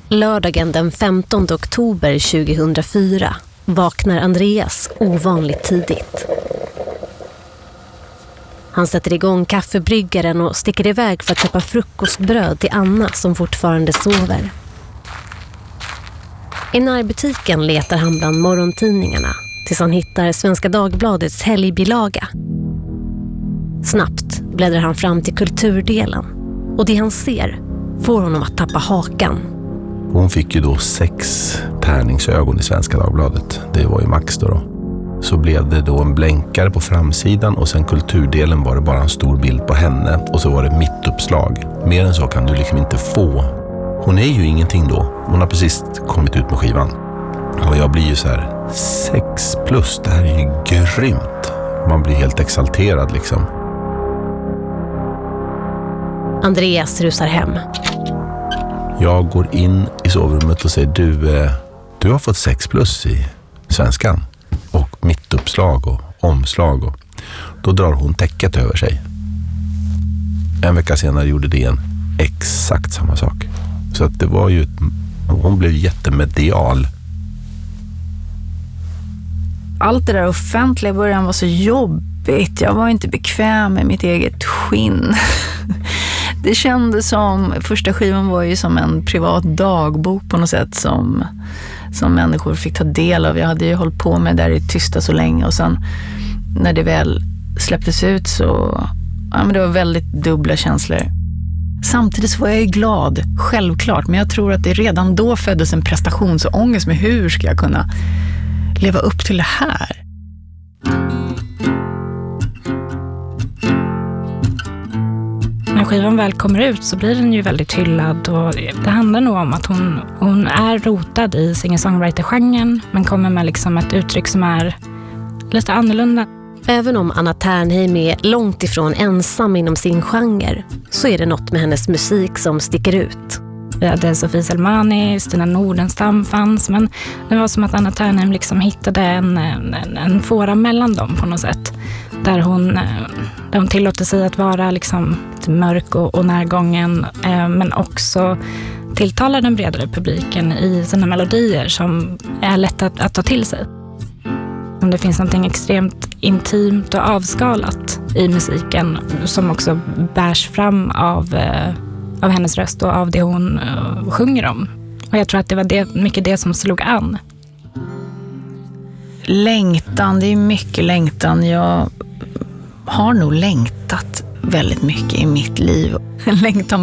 Lördagen den 15 oktober 2004 vaknar Andreas ovanligt tidigt. Han sätter igång kaffebryggaren och sticker iväg för att köpa frukostbröd till Anna som fortfarande sover. I närbutiken letar han bland morgontidningarna tills han hittar Svenska Dagbladets helgbilaga. Snabbt bläddrar han fram till kulturdelen och det han ser får honom att tappa hakan. Hon fick ju då 6 tärningsögon i Svenska Dagbladet. Det var ju max då. Så blev det då en blänkare på framsidan och sen kulturdelen var det bara en stor bild på henne och så var det mittuppslag. Mer än så kan du liksom inte få. Hon är ju ingenting då. Hon har precis kommit ut med skivan. Och jag blir ju så här 6+, det här är ju grymt. Man blir helt exalterad liksom. Andreas rusar hem. Jag går in i sovrummet och säger du har fått 6+ i Svenskan. Och mittuppslag och omslag. Och då drar hon täcket över sig. En vecka senare gjorde det en exakt samma sak. Så att det var ju... Hon blev jättemedial. Allt det där offentliga i början var så jobbigt. Jag var inte bekväm med mitt eget skinn. Det kändes som... Första skivan var ju som en privat dagbok på något sätt som människor fick ta del av. Jag hade ju hållit på med där i tysta så länge och sen när det väl släpptes ut så... Ja, men det var väldigt dubbla känslor. Samtidigt så var jag ju glad, självklart. Men jag tror att det redan då föddes en prestationsångest med hur ska jag kunna leva upp till det här? När skivan väl kommer ut så blir den ju väldigt hyllad och det handlar nog om att hon är rotad i singer-songwriter-genren men kommer med liksom ett uttryck som är lite annorlunda. Även om Anna Ternheim är långt ifrån ensam inom sin genre så är det något med hennes musik som sticker ut. Vi hade Sofie Selmani, Stina Nordenstam fanns, men det var som att Anna Ternheim liksom hittade en fåra mellan dem på något sätt. Där hon tillåter sig att vara liksom lite mörk och närgången men också tilltalar den bredare publiken i sina melodier som är lätt att ta till sig. Det finns något extremt intimt och avskalat i musiken som också bärs fram av hennes röst och av det hon sjunger om. Och jag tror att det var mycket det som slog an. Längtan, det är mycket längtan. Jag har nog längtat väldigt mycket i mitt liv. Längtan